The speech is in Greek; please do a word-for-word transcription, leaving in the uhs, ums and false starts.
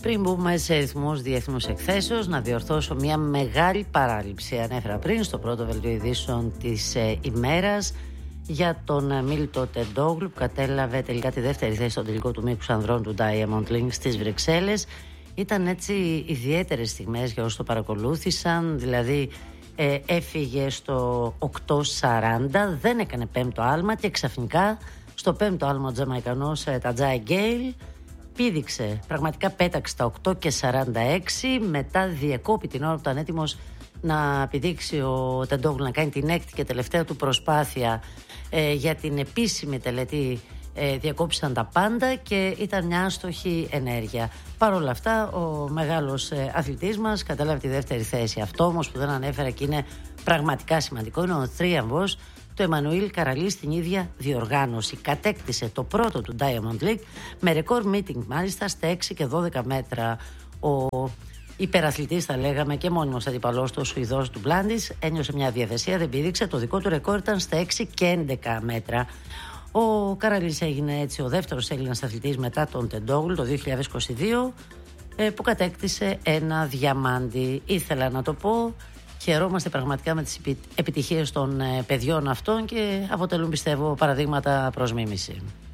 Πριν μπούμε σε ρυθμούς διεθνούς εκθέσεως, να διορθώσω μια μεγάλη παράληψη. Ανέφερα πριν στο πρώτο δελτίο ειδήσεων της ε, ημέρας για τον Μίλτο Τεντόγλου, που κατέλαβε τελικά τη δεύτερη θέση στον τελικό του μήκους ανδρών του Diamond League στις Βρυξέλλες. Ήταν έτσι ιδιαίτερες στιγμές για όσους το παρακολούθησαν, δηλαδή ε, έφυγε στο οκτώ σαράντα, δεν έκανε πέμπτο άλμα και ξαφνικά στο πέμπτο άλμα ο Τζαμαϊκανός ε, Τατζάι Γκέιλ πήδηξε, πραγματικά πέταξε τα οκτώ και σαράντα έξι, μετά διεκόπη την ώρα που ήταν έτοιμος να πηδήξει ο Τεντόγλου, να κάνει την έκτη και τελευταία του προσπάθεια ε, για την επίσημη τελετή. Ε, διακόψαν τα πάντα και ήταν μια άστοχη ενέργεια. Παρ' όλα αυτά ο μεγάλος ε, αθλητής μας κατέλαβε τη δεύτερη θέση. Αυτό όμως που δεν ανέφερα και είναι πραγματικά σημαντικό είναι ο θρίαμβος του Εμμανουήλ Καραλή στην ίδια διοργάνωση. Κατέκτησε το πρώτο του Diamond League με ρεκόρ meeting μάλιστα στα έξι και δώδεκα μέτρα. Ο υπεραθλητής, θα λέγαμε, και μόνιμος αντιπαλός του, ο Σουηδός του Μπλάντης, ένιωσε μια διαδεσία, δεν πήδηξε. Το δικό του ρεκόρ ήταν στα έξι και έντεκα μέτρα. Ο Καραλής έγινε έτσι ο δεύτερος Έλληνας αθλητής μετά τον Τεντόγλου το δύο χιλιάδες είκοσι δύο, που κατέκτησε ένα διαμάντι. Ήθελα να το πω. Χαιρόμαστε πραγματικά με τις επιτυχίες των παιδιών αυτών και αποτελούν, πιστεύω, παραδείγματα προς μίμηση.